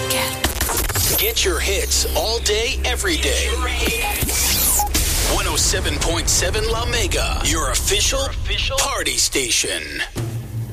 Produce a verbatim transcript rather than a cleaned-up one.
weekend. Get your hits all day, every day. one oh seven point seven La Mega, your official party station.